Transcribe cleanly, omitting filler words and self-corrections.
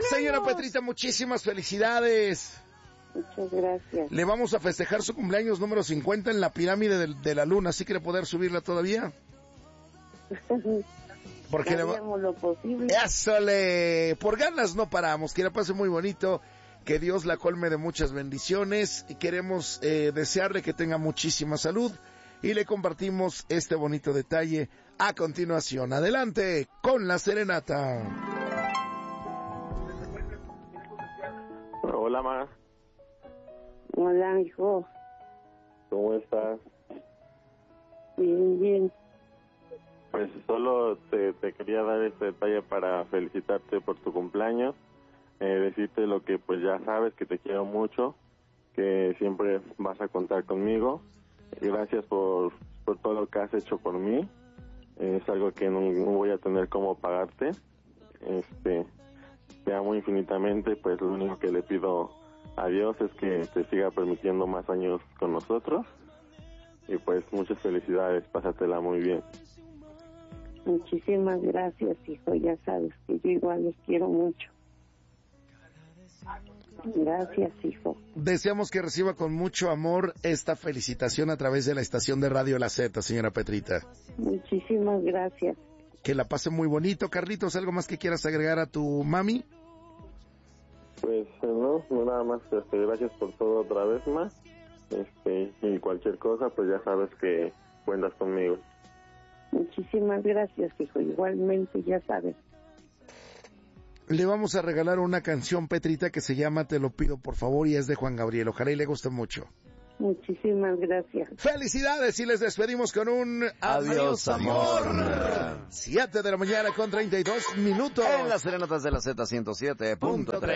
Señora Petrita, muchísimas felicidades. Muchas gracias. Le vamos a festejar su cumpleaños número 50 en la pirámide de la luna. ¿Sí quiere poder subirla todavía? Porque haríamos lo posible. ¡Ésole! Por ganas no paramos. Que la pase muy bonito. Que Dios la colme de muchas bendiciones. Y queremos desearle que tenga muchísima salud. Y le compartimos este bonito detalle a continuación. Adelante con la serenata. Hola, ma. Hola, hijo. ¿Cómo estás? Bien, bien. Pues solo te quería dar este detalle para felicitarte por tu cumpleaños, decirte lo que pues ya sabes, que te quiero mucho, que siempre vas a contar conmigo. Gracias por todo lo que has hecho por mí. Es algo que no voy a tener cómo pagarte. Te amo infinitamente, pues lo único que le pido a Dios es que te siga permitiendo más años con nosotros. Y pues muchas felicidades, pásatela muy bien. Muchísimas gracias, hijo. Ya sabes que yo igual los quiero mucho. Gracias, hijo. Deseamos que reciba con mucho amor esta felicitación a través de la estación de Radio La Z, señora Petrita. Muchísimas gracias. Que la pase muy bonito. Carlitos, ¿algo más que quieras agregar a tu mami? Pues no nada más, gracias por todo otra vez más. Y cualquier cosa, pues ya sabes que cuentas conmigo. Muchísimas gracias, hijo. Igualmente, ya sabes. Le vamos a regalar una canción, Petrita, que se llama Te lo pido por favor, y es de Juan Gabriel. Ojalá y le guste mucho. Muchísimas gracias. ¡Felicidades! Y les despedimos con un adiós, amor. 7 de la mañana con 32 minutos. En las serenatas de la Z 107.3.